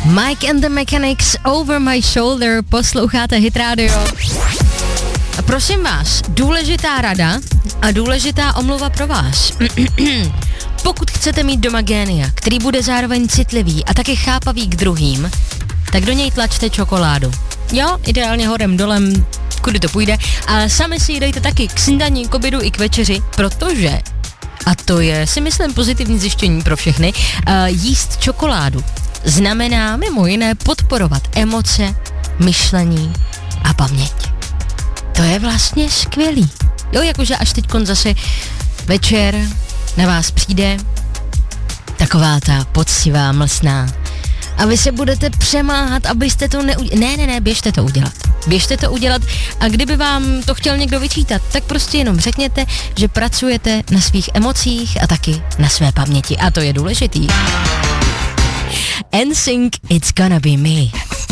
Mike and the Mechanics, Over My Shoulder, posloucháte Hit Radio. A prosím vás, důležitá rada a důležitá omluva pro vás. Pokud chcete mít doma génia, který bude zároveň citlivý a taky chápavý k druhým, tak do něj tlačte čokoládu. Jo, ideálně horem dolem, kudy to půjde, ale sami si ji dejte taky k snídani, k obědu i k večeři, protože, a to je si myslím pozitivní zjištění pro všechny, jíst čokoládu znamená mimo jiné podporovat emoce, myšlení a paměť. To je vlastně skvělý. Jo, jakože až teďkon zase večer na vás přijde taková ta poctivá mlsná a vy se budete přemáhat, abyste to Ne, běžte to udělat. Běžte to udělat a kdyby vám to chtěl někdo vyčítat, tak prostě jenom řekněte, že pracujete na svých emocích a taky na své paměti a to je důležitý. NSYNC, It's Gonna Be Me.